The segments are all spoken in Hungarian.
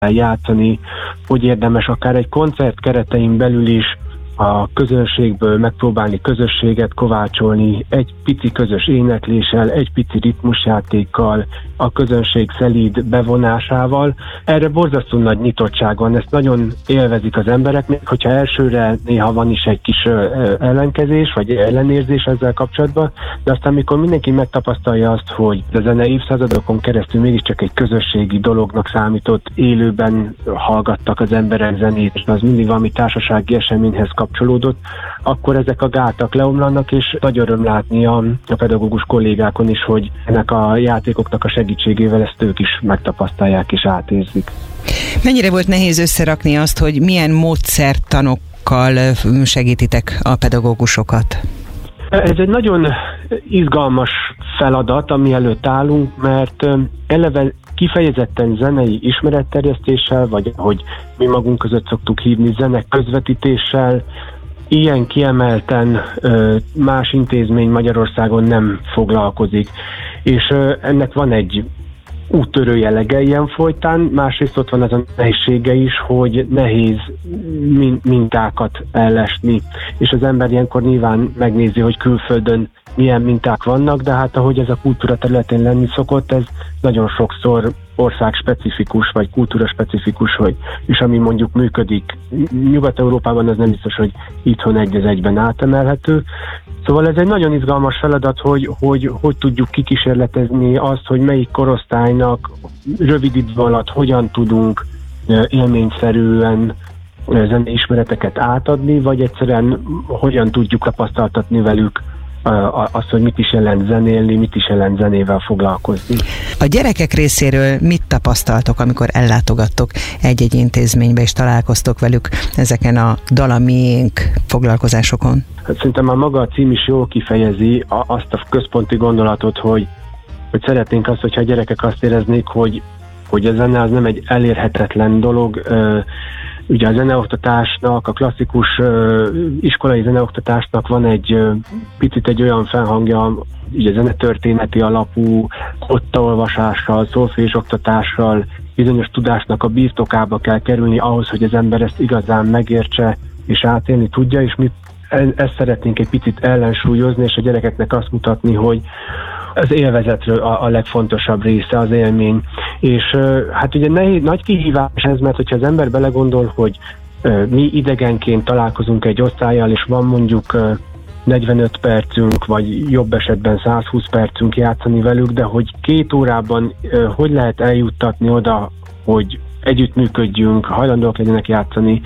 játszani, hogy érdemes akár egy koncert keretein belül is a közönségből megpróbálni közösséget kovácsolni, egy pici közös énekléssel, egy pici ritmusjátékkal, a közönség szelíd bevonásával. Erre borzasztó nagy nyitottság van, ezt nagyon élvezik az emberek, még hogyha elsőre néha van is egy kis ellenkezés, vagy ellenérzés ezzel kapcsolatban, de aztán mikor mindenki megtapasztalja azt, hogy a zene évszázadokon keresztül mégiscsak egy közösségi dolognak számított, élőben hallgattak az emberek zenét, és az mindig valami társasági eseményhez kapcsolódott, akkor ezek a gátak leomlanak, és nagy öröm látni a pedagógus kollégákon is, hogy ennek a játékoknak a segítségével ezt ők is megtapasztalják és átérzik. Mennyire volt nehéz összerakni azt, hogy milyen módszertanokkal segítitek a pedagógusokat? Ez egy nagyon izgalmas feladat, ami előtt állunk, mert eleve kifejezetten zenei ismeretterjesztéssel, vagy ahogy mi magunk között szoktuk hívni, zene közvetítéssel, ilyen kiemelten más intézmény Magyarországon nem foglalkozik. És ennek van egy úttörő jellege ilyen folytán, másrészt ott van az a nehézsége is, hogy nehéz mintákat ellesni, és az ember ilyenkor nyilván megnézi, hogy külföldön milyen minták vannak, de hát ahogy ez a kultúra területén lenni szokott, ez nagyon sokszor országspecifikus, vagy kultúraspecifikus, és ami mondjuk működik Nyugat-Európában, az nem biztos, hogy itthon egy az egyben átemelhető. Szóval ez egy nagyon izgalmas feladat, hogy tudjuk kikísérletezni azt, hogy melyik korosztálynak rövid idő alatt hogyan tudunk élményszerűen zenei ismereteket átadni, vagy egyszerűen hogyan tudjuk tapasztaltatni velük azt, hogy mit is jelent zenélni, mit is jelent zenével foglalkozni. A gyerekek részéről mit tapasztaltok, amikor ellátogattok egy-egy intézménybe és találkoztok velük ezeken a Dal a miénk foglalkozásokon? Hát szerintem már maga a cím is jól kifejezi azt a központi gondolatot, hogy szeretnénk azt, hogyha a gyerekek azt éreznék, hogy a zene az nem egy elérhetetlen dolog. Ugye a zeneoktatásnak, a klasszikus iskolai zeneoktatásnak van egy picit egy olyan felhangja, ugye zenetörténeti alapú, kottaolvasással, szolfés oktatással, bizonyos tudásnak a birtokába kell kerülni ahhoz, hogy az ember ezt igazán megértse és átélni tudja, és mi ezt szeretnénk egy picit ellensúlyozni, és a gyerekeknek azt mutatni, hogy az élvezetről a legfontosabb része az élmény. És hát ugye nagy kihívás ez, mert hogyha az ember belegondol, hogy mi idegenként találkozunk egy osztállyal, és van mondjuk 45 percünk, vagy jobb esetben 120 percünk játszani velük, de hogy 2 órában hogy lehet eljuttatni oda, hogy együttműködjünk, hajlandóak legyenek játszani,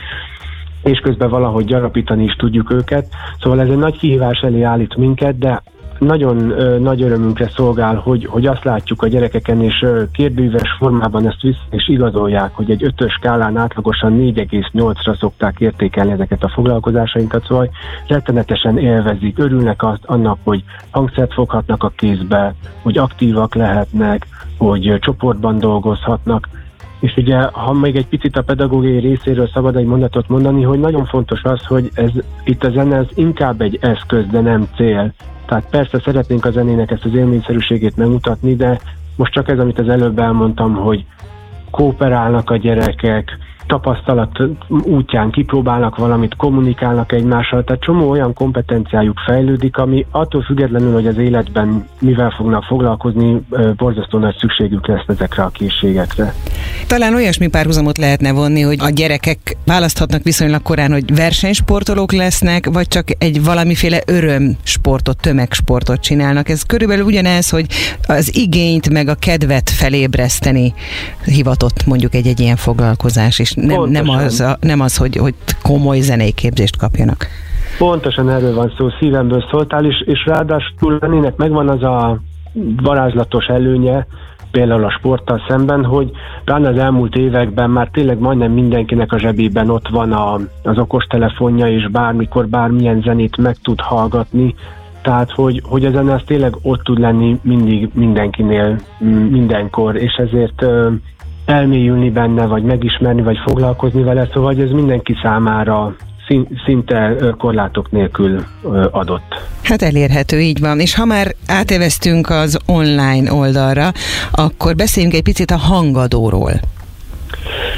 és közben valahogy gyarapítani is tudjuk őket. Szóval ez egy nagy kihívás elé állít minket, de nagyon nagy örömünkre szolgál, hogy azt látjuk a gyerekeken, és kérdőíves formában ezt vissza és igazolják, hogy egy 5-ös skálán átlagosan 4,8-ra szokták értékelni ezeket a foglalkozásainkat, szóval rettenetesen élvezik, örülnek annak, hogy hangszert foghatnak a kézbe, hogy aktívak lehetnek, hogy csoportban dolgozhatnak. És ugye, ha még egy picit a pedagógiai részéről szabad egy mondatot mondani, hogy nagyon fontos az, hogy itt a zene ez inkább egy eszköz, de nem cél. Tehát persze szeretnénk a zenének ezt az élményszerűségét megmutatni, de most csak ez, amit az előbb elmondtam, hogy kooperálnak a gyerekek, tapasztalat útján kipróbálnak valamit, kommunikálnak egymással, tehát csomó olyan kompetenciájuk fejlődik, ami attól függetlenül, hogy az életben mivel fognak foglalkozni, borzasztó nagy szükségük lesz ezekre a készségekre. Talán olyasmi párhuzamot lehetne vonni, hogy a gyerekek választhatnak viszonylag korán, hogy versenysportolók lesznek, vagy csak egy valamiféle örömsportot, tömegsportot csinálnak. Ez körülbelül ugyanez, hogy az igényt meg a kedvet felébreszteni hivatott mondjuk egy ilyen foglalkozás, és nem az, hogy komoly zenei képzést kapjanak. Pontosan erről van szó, szívemből szóltál, és ráadásul ennek megvan az a varázslatos előnye, például a sporttal szemben, hogy pláne az elmúlt években már tényleg majdnem mindenkinek a zsebében ott van az okostelefonja, és bármikor bármilyen zenét meg tud hallgatni, tehát hogy a zene az tényleg ott tud lenni mindig mindenkinél, mindenkor, és ezért elmélyülni benne, vagy megismerni, vagy foglalkozni vele, szóval ez mindenki számára szinte korlátok nélkül adott. Hát elérhető, így van. És ha már áteveztünk az online oldalra, akkor beszéljünk egy picit a hangadóról.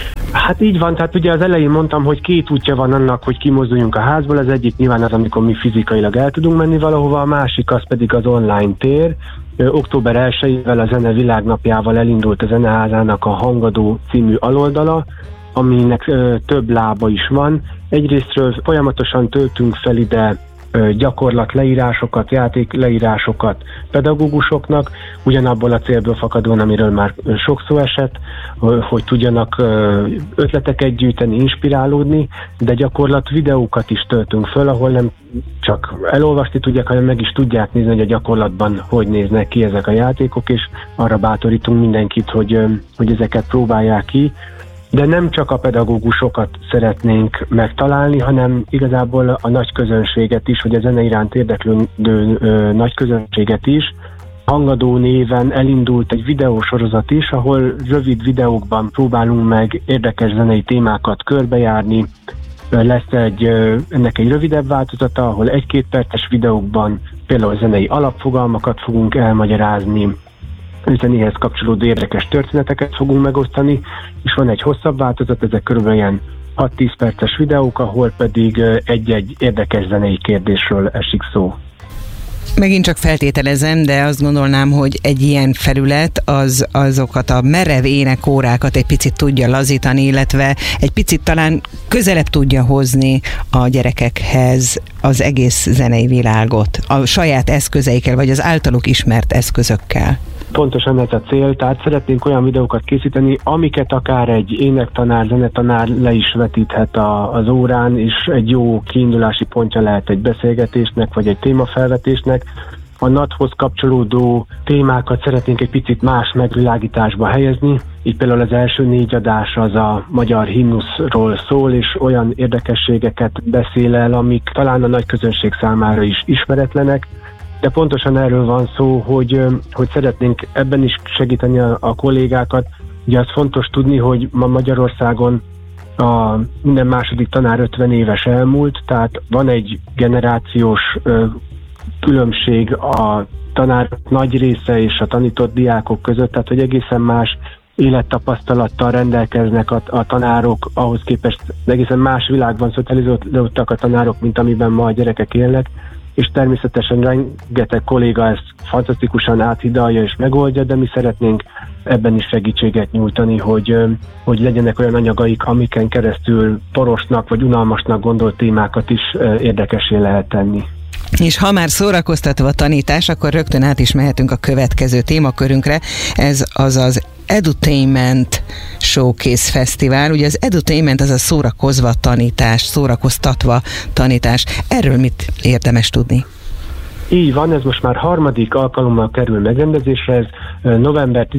Hát így van, tehát ugye az elején mondtam, hogy 2 útja van annak, hogy kimozduljunk a házból, az egyik nyilván az, amikor mi fizikailag el tudunk menni valahova, a másik az pedig az online tér. Október 1-ével a Zene Világnapjával elindult a Zeneházának a Hangadó című aloldala, aminek több lába is van. Egyrésztről folyamatosan töltünk fel ide gyakorlatleírásokat, játékleírásokat pedagógusoknak, ugyanabból a célból fakadóan, amiről már sok szó esett, hogy tudjanak ötleteket gyűjteni, inspirálódni, de gyakorlat videókat is töltünk föl, ahol nem csak elolvasni tudják, hanem meg is tudják nézni, hogy a gyakorlatban hogy néznek ki ezek a játékok, és arra bátorítunk mindenkit, hogy ezeket próbálják ki. De nem csak a pedagógusokat szeretnénk megtalálni, hanem igazából a nagy közönséget is, vagy a zene iránt érdeklődő nagy közönséget is. Hangadó néven elindult egy videósorozat is, ahol rövid videókban próbálunk meg érdekes zenei témákat körbejárni. Lesz ennek egy rövidebb változata, ahol 1-2 perces videókban például zenei alapfogalmakat fogunk elmagyarázni, zenéhez kapcsolódó érdekes történeteket fogunk megosztani, és van egy hosszabb változat, ezek körülbelül ilyen 6-10 perces videók, ahol pedig egy-egy érdekes zenei kérdésről esik szó. Megint csak feltételezem, de azt gondolnám, hogy egy ilyen felület azokat a merev énekórákat egy picit tudja lazítani, illetve egy picit talán közelebb tudja hozni a gyerekekhez az egész zenei világot, a saját eszközeikkel, vagy az általuk ismert eszközökkel. Pontosan ez a cél, tehát szeretnénk olyan videókat készíteni, amiket akár egy énektanár, zenetanár le is vetíthet az órán, és egy jó kiindulási pontja lehet egy beszélgetésnek, vagy egy témafelvetésnek. A NAT-hoz kapcsolódó témákat szeretnénk egy picit más megvilágításba helyezni, így például az első 4 adás az a magyar himnuszról szól, és olyan érdekességeket beszél el, amik talán a nagy közönség számára is ismeretlenek, de pontosan erről van szó, hogy szeretnénk ebben is segíteni a kollégákat. Ugye az fontos tudni, hogy ma Magyarországon minden második tanár 50 éves elmúlt, tehát van egy generációs különbség a tanárok nagy része és a tanított diákok között, tehát hogy egészen más élettapasztalattal rendelkeznek a tanárok, ahhoz képest egészen más világban szocializálódtak a tanárok, mint amiben ma a gyerekek élnek, és természetesen rengeteg kolléga ezt fantasztikusan áthidalja és megoldja, de mi szeretnénk ebben is segítséget nyújtani, hogy legyenek olyan anyagaik, amiken keresztül porosnak vagy unalmasnak gondolt témákat is érdekessé lehet tenni. És ha már szórakoztatva a tanítás, akkor rögtön át is mehetünk a következő témakörünkre, ez az Edutainment Showcase Fesztivál. Ugye az edutainment az a szórakozva tanítás, szórakoztatva tanítás. Erről mit érdemes tudni? Így van, ez most már 3. alkalommal kerül megrendezésre, ez november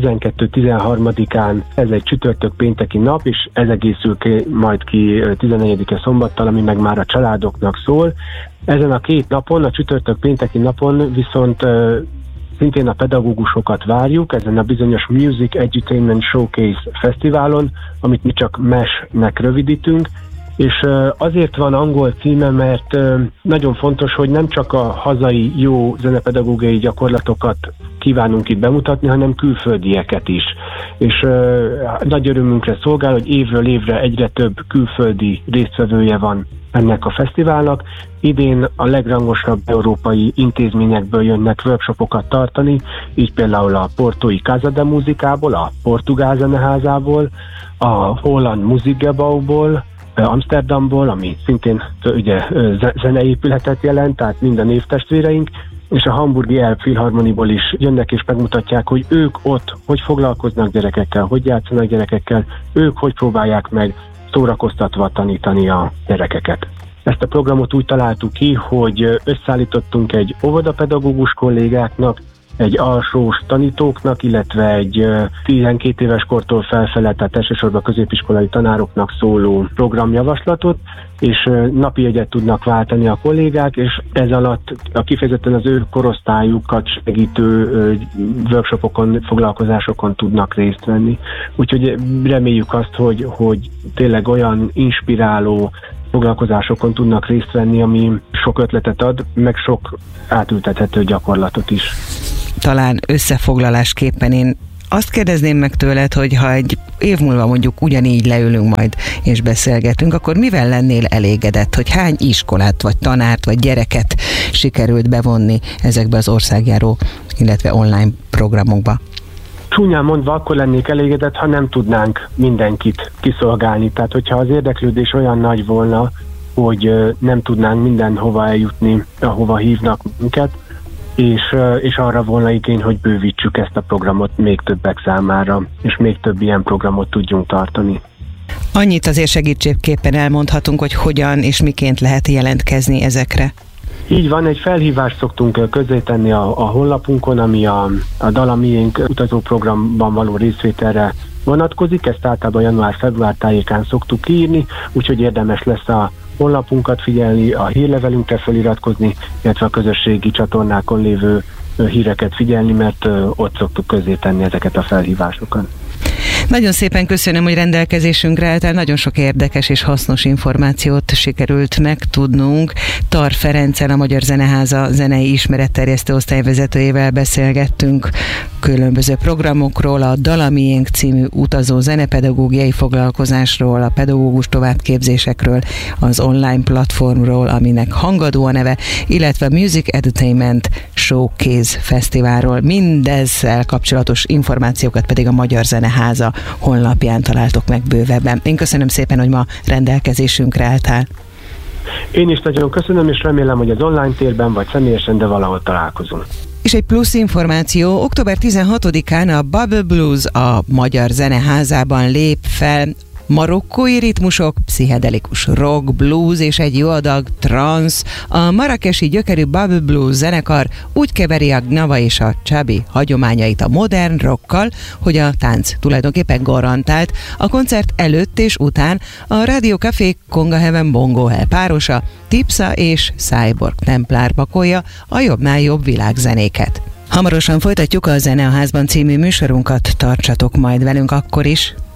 12-13-án, ez egy csütörtök pénteki nap, és ez egészül majd ki 14-e szombattal, ami meg már a családoknak szól. Ezen a 2 napon, a csütörtök pénteki napon viszont szintén a pedagógusokat várjuk, ezen a bizonyos Music Edutainment Showcase Fesztiválon, amit mi csak MESH-nek rövidítünk, és azért van angol címe, mert nagyon fontos, hogy nem csak a hazai jó zenepedagógiai gyakorlatokat kívánunk itt bemutatni, hanem külföldieket is. És nagy örömünkre szolgál, hogy évről évre egyre több külföldi résztvevője van ennek a fesztiválnak. Idén a legrangosabb európai intézményekből jönnek workshopokat tartani, így például a portói Casa de Musikából, a Portugál Zeneházából, a Holland Musikgebouwból, Amsterdamból, ami szintén ugye zeneépületet jelent, tehát mind a névtestvéreink, és a hamburgi Elbphilharmoniból is jönnek és megmutatják, hogy ők ott hogy foglalkoznak gyerekekkel, hogy játszanak gyerekekkel, ők hogy próbálják meg szórakoztatva tanítani a gyerekeket. Ezt a programot úgy találtuk ki, hogy összeállítottunk egy óvodapedagógus kollégáknak, egy alsós tanítóknak, illetve egy 12 éves kortól felfele, tehát elsősorban középiskolai tanároknak szóló programjavaslatot, és napi jegyet tudnak váltani a kollégák, és ez alatt kifejezetten az ő korosztályukat segítő workshopokon, foglalkozásokon tudnak részt venni. Úgyhogy reméljük azt, hogy tényleg olyan inspiráló foglalkozásokon tudnak részt venni, ami sok ötletet ad, meg sok átültethető gyakorlatot is. Talán összefoglalásképpen én azt kérdezném meg tőled, hogy ha egy év múlva mondjuk ugyanígy leülünk majd és beszélgetünk, akkor mivel lennél elégedett, hogy hány iskolát, vagy tanárt, vagy gyereket sikerült bevonni ezekbe az országjáró, illetve online programokba? Csúnyán mondva akkor lennék elégedett, ha nem tudnánk mindenkit kiszolgálni. Tehát, hogyha az érdeklődés olyan nagy volna, hogy nem tudnánk mindenhova eljutni, ahova hívnak minket, és arra volna igény, hogy bővítsük ezt a programot még többek számára, és még több ilyen programot tudjunk tartani. Annyit azért segítségképpen elmondhatunk, hogy hogyan és miként lehet jelentkezni ezekre. Így van, egy felhívást szoktunk közzétenni a honlapunkon, ami a Dal a Miénk utazóprogramban való részvételre vonatkozik. Ezt általában január-február tájékán szoktuk írni, úgyhogy érdemes lesz a honlapunkat figyelni, a hírlevelünkre feliratkozni, illetve a közösségi csatornákon lévő híreket figyelni, mert ott szoktuk közzétenni ezeket a felhívásokat. Nagyon szépen köszönöm, hogy rendelkezésünkre álltál, nagyon sok érdekes és hasznos információt sikerült megtudnunk. Tar Ferenccel, a Magyar Zeneháza zenei ismeretterjesztő osztályvezetőjével beszélgettünk különböző programokról, a Dal a Miénk című utazó zenepedagógiai foglalkozásról, a pedagógus továbbképzésekről, az online platformról, aminek Hangadó a neve, illetve a Music Entertainment Showcase Fesztiválról. Mindezzel kapcsolatos információkat pedig a Magyar Zeneháza honlapján találtok meg bővebben. Én köszönöm szépen, hogy ma rendelkezésünkre álltál. Én is nagyon köszönöm, és remélem, hogy az online térben vagy személyesen, de valahol találkozunk. És egy plusz információ, október 16-án a Bubble Blues a Magyar Zeneházában lép fel. Marokkói ritmusok, pszichedelikus rock, blues és egy jó adag trance. A marrakesi gyökerű Bubble Blues zenekar úgy keveri a gnava és a csabi hagyományait a modern rockkal, hogy a tánc tulajdonképpen garantált. A koncert előtt és után a Radio Café Conga Heaven Bongo Hell párosa, Tipsa és Cyborg Templár pakolja a jobbnál jobb világzenéket. Hamarosan folytatjuk a Zene a Házban című műsorunkat, tartsatok majd velünk akkor is!